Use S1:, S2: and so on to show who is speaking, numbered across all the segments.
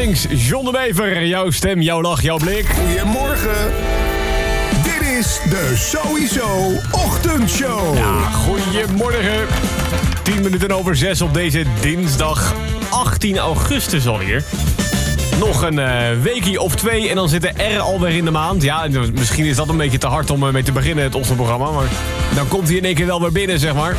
S1: links, John de Bever. Jouw stem, jouw lach, jouw blik.
S2: Goedemorgen. Dit is de Sowieso Ochtendshow.
S1: Ja, goedemorgen. 6:10 op deze dinsdag 18 augustus alweer. Nog een weekje of 2 en dan zit de R alweer in de maand. Ja, misschien is dat een beetje te hard om mee te beginnen, het ochtendprogramma. Maar dan komt hij in één keer wel weer binnen, zeg maar.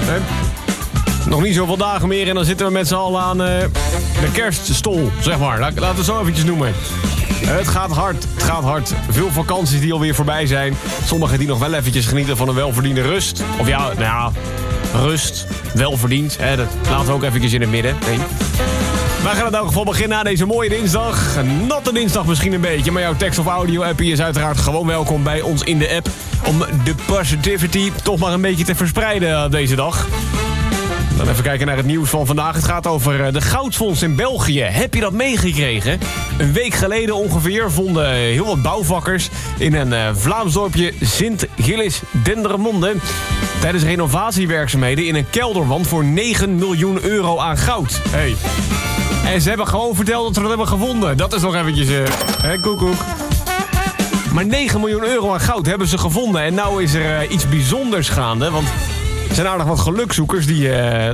S1: Nog niet zoveel dagen meer en dan zitten we met z'n allen aan de kerststol, zeg maar. Laten we het zo eventjes noemen. Het gaat hard, het gaat hard. Veel vakanties die alweer voorbij zijn. Sommigen die nog wel eventjes genieten van een welverdiende rust. Of ja, nou ja, rust, welverdiend. Dat laten we ook eventjes in het midden. Nee. Wij gaan in elk geval beginnen aan deze mooie dinsdag. Een natte dinsdag misschien een beetje, maar jouw tekst- of audio-appie is uiteraard gewoon welkom bij ons in de app. Om de positivity toch maar een beetje te verspreiden deze dag. Dan even kijken naar het nieuws van vandaag. Het gaat over de Goudfonds in België. Heb je dat meegekregen? Een week geleden ongeveer vonden heel wat bouwvakkers in een Vlaams dorpje Sint-Gilles-Dendermonde tijdens renovatiewerkzaamheden in een kelderwand voor 9 miljoen euro aan goud. Hey. En ze hebben gewoon verteld dat ze dat hebben gevonden. Dat is nog eventjes, koekoek. Maar 9 miljoen euro aan goud hebben ze gevonden. En nou is er iets bijzonders gaande, want er zijn aardig wat gelukzoekers die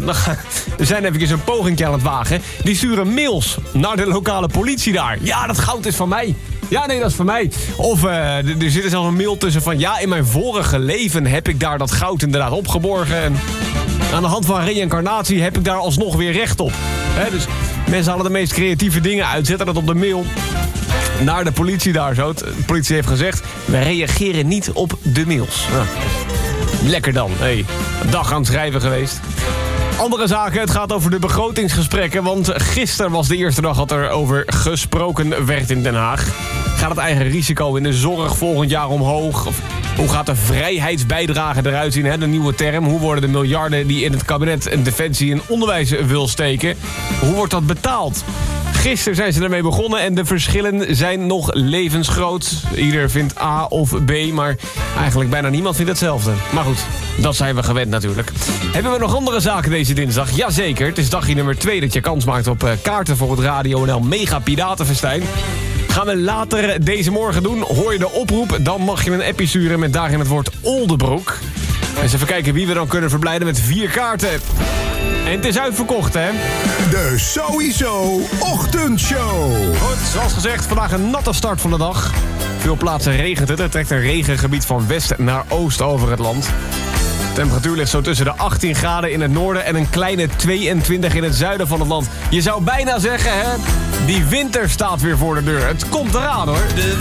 S1: zijn eventjes een poging aan het wagen. Die sturen mails naar de lokale politie daar. Ja, dat goud is van mij. Ja, nee, dat is van mij. Of er zit er zelfs een mail tussen van... ja, in mijn vorige leven heb ik daar dat goud inderdaad opgeborgen. En aan de hand van reïncarnatie heb ik daar alsnog weer recht op. Dus mensen halen de meest creatieve dingen uit. Zetten dat op de mail naar de politie daar zo. De politie heeft gezegd... wij reageren niet op de mails. Nou, lekker dan. Hey, een dag aan het schrijven geweest. Andere zaken, het gaat over de begrotingsgesprekken... want gisteren was de eerste dag dat er over gesproken werd in Den Haag. Gaat het eigen risico in de zorg volgend jaar omhoog? Of hoe gaat de vrijheidsbijdrage eruit zien, de nieuwe term? Hoe worden de miljarden die in het kabinet en defensie en onderwijs wil steken... hoe wordt dat betaald? Gisteren zijn ze ermee begonnen en de verschillen zijn nog levensgroot. Ieder vindt A of B, maar eigenlijk bijna niemand vindt hetzelfde. Maar goed, dat zijn we gewend natuurlijk. Hebben we nog andere zaken deze dinsdag? Jazeker, het is dagje nummer 2 dat je kans maakt op kaarten voor het Radio NL Mega Piratenfestijn. Gaan we later deze morgen doen. Hoor je de oproep, dan mag je een appje sturen met daarin het woord Oldebroek. Eens even kijken wie we dan kunnen verblijden met 4 kaarten. En het is uitverkocht, hè?
S2: De Sowieso Ochtendshow.
S1: Goed, zoals gezegd, vandaag een natte start van de dag. Veel plaatsen regent het. Er trekt een regengebied van west naar oost over het land. De temperatuur ligt zo tussen de 18 graden in het noorden... en een kleine 22 in het zuiden van het land. Je zou bijna zeggen, hè? Die winter staat weer voor de deur. Het komt eraan, hoor.